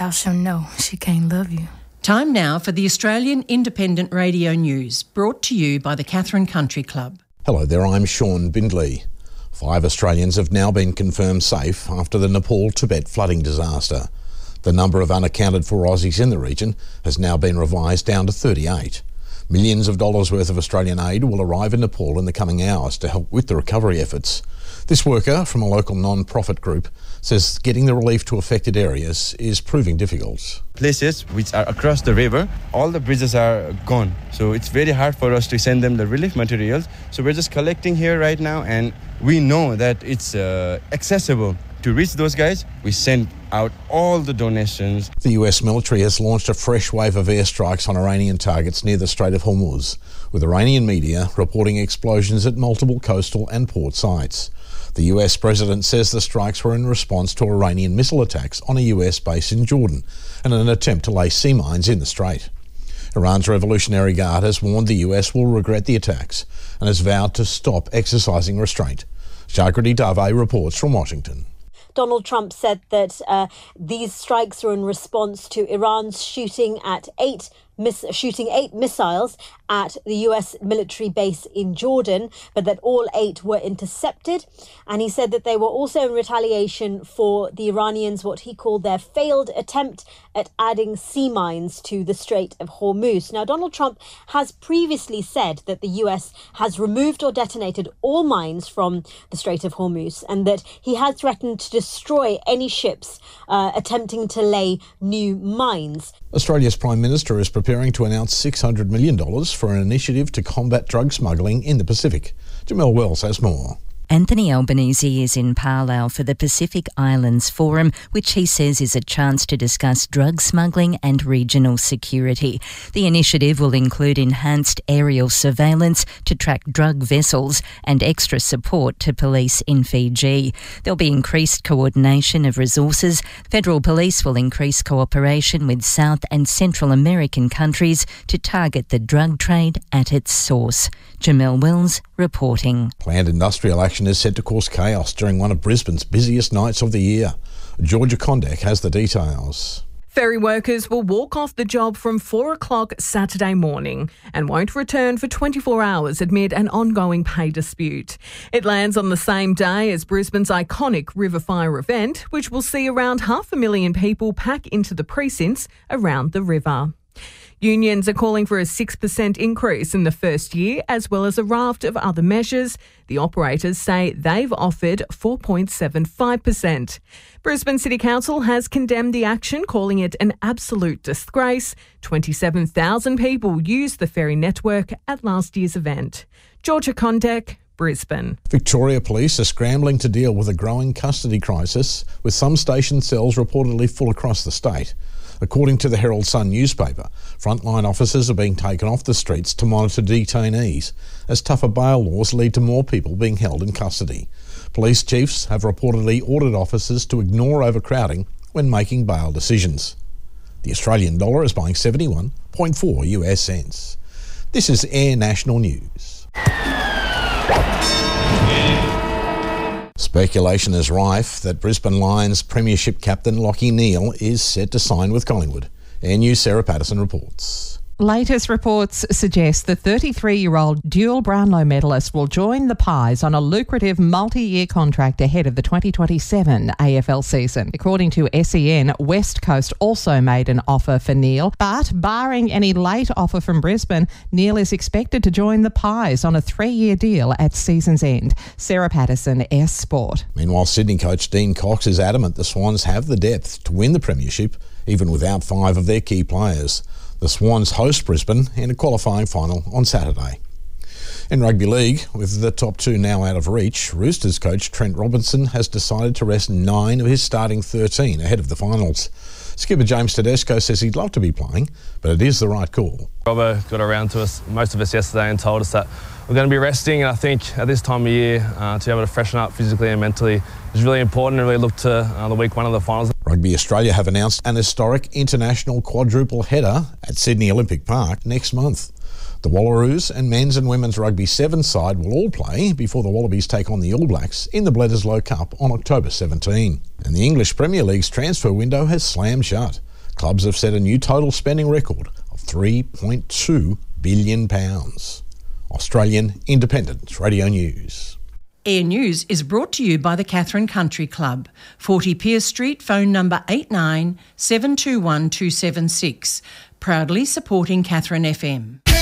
else she'll know she can't love you. Time now for the Australian Independent Radio News, brought to you by the Catherine Country Club. Hello there, I'm Sean Bindley. 5 Australians have now been confirmed safe after the Nepal-Tibet flooding disaster. The number of unaccounted for Aussies in the region has now been revised down to 38. Millions of dollars worth of Australian aid will arrive in Nepal in the coming hours to help with the recovery efforts. This worker from a local non-profit group says getting the relief to affected areas is proving difficult. Places which are across the river, all the bridges are gone. So it's very hard for us to send them the relief materials. So we're just collecting here right now, and we know that it's accessible. To reach those guys, we send out all the donations. The US military has launched a fresh wave of airstrikes on Iranian targets near the Strait of Hormuz, with Iranian media reporting explosions at multiple coastal and port sites. The US president says the strikes were in response to Iranian missile attacks on a US base in Jordan and an attempt to lay sea mines in the strait. Iran's Revolutionary Guard has warned the US will regret the attacks and has vowed to stop exercising restraint. Jagrati Dave reports from Washington. Donald Trump said that these strikes were in response to Iran's shooting 8 missiles at the US military base in Jordan, but that all 8 were intercepted. And he said that they were also in retaliation for the Iranians, what he called their failed attempt at adding sea mines to the Strait of Hormuz. Now, Donald Trump has previously said that the US has removed or detonated all mines from the Strait of Hormuz, and that he has threatened to destroy any ships attempting to lay new mines. Australia's Prime Minister is preparing to announce $600 million for an initiative to combat drug smuggling in the Pacific. Jamel Wells has more. Anthony Albanese is in Palau for the Pacific Islands Forum, which he says is a chance to discuss drug smuggling and regional security. The initiative will include enhanced aerial surveillance to track drug vessels and extra support to police in Fiji. There'll be increased coordination of resources. Federal police will increase cooperation with South and Central American countries to target the drug trade at its source. Jamel Wells reporting. Planned industrial action is set to cause chaos during one of Brisbane's busiest nights of the year. Georgia Kondek has the details. Ferry workers will walk off the job from 4 o'clock Saturday morning and won't return for 24 hours amid an ongoing pay dispute. It lands on the same day as Brisbane's iconic River Fire event, which will see around 500,000 people pack into the precincts around the river. Unions are calling for a 6% increase in the first year, as well as a raft of other measures. The operators say they've offered 4.75%. Brisbane City Council has condemned the action, calling it an absolute disgrace. 27,000 people used the ferry network at last year's event. Georgia Kondek, Brisbane. Victoria Police are scrambling to deal with a growing custody crisis, with some station cells reportedly full across the state. According to the Herald Sun newspaper, frontline officers are being taken off the streets to monitor detainees, as tougher bail laws lead to more people being held in custody. Police chiefs have reportedly ordered officers to ignore overcrowding when making bail decisions. The Australian dollar is buying 71.4 US cents. This is Air National News. Speculation is rife that Brisbane Lions Premiership captain Lachie Neale is set to sign with Collingwood. Air News' Sarah Patterson reports. Latest reports suggest the 33-year-old dual Brownlow medalist will join the Pies on a lucrative multi-year contract ahead of the 2027 AFL season. According to SEN, West Coast also made an offer for Neale, but barring any late offer from Brisbane, Neale is expected to join the Pies on a 3-year deal at season's end. Sarah Patterson, S Sport. Meanwhile, Sydney coach Dean Cox is adamant the Swans have the depth to win the Premiership, even without 5 of their key players. The Swans host Brisbane in a qualifying final on Saturday. In rugby league, with the top 2 now out of reach, Roosters coach Trent Robinson has decided to rest 9 of his starting 13 ahead of the finals. Skipper James Tedesco says he'd love to be playing, but it is the right call. Robbo got around to us, most of us yesterday, and told us that we're going to be resting, and I think at this time of year to be able to freshen up physically and mentally is really important, and really look to the week 1 of the finals. Rugby Australia have announced an historic international quadruple header at Sydney Olympic Park next month. The Wallaroos and men's and women's rugby 7 side will all play before the Wallabies take on the All Blacks in the Bledisloe Cup on October 17. And the English Premier League's transfer window has slammed shut. Clubs have set a new total spending record of £3.2 billion. Australian Independent Radio News. Air News is brought to you by the Katherine Country Club, 40 Pearce Street, phone number 89 721 276. Proudly supporting Katherine FM.